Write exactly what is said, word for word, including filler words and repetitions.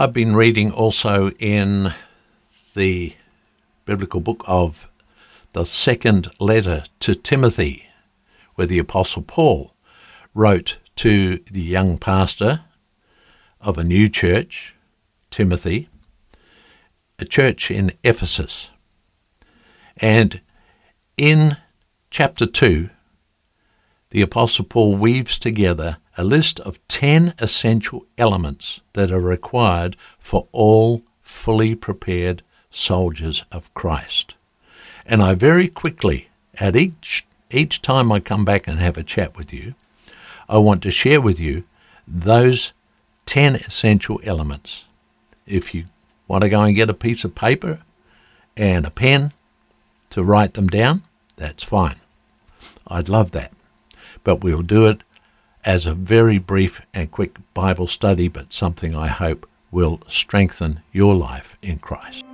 I've been reading also in the biblical book of the second letter to Timothy, where the Apostle Paul wrote to the young pastor of a new church, Timothy, a church in Ephesus. And in chapter two, the Apostle Paul weaves together a list of ten essential elements that are required for all fully prepared soldiers of Christ. And I very quickly, at each each time I come back and have a chat with you, I want to share with you those ten essential elements. If you want to go and get a piece of paper and a pen to write them down, that's fine. I'd love that. But we'll do it as a very brief and quick Bible study, but something I hope will strengthen your life in Christ.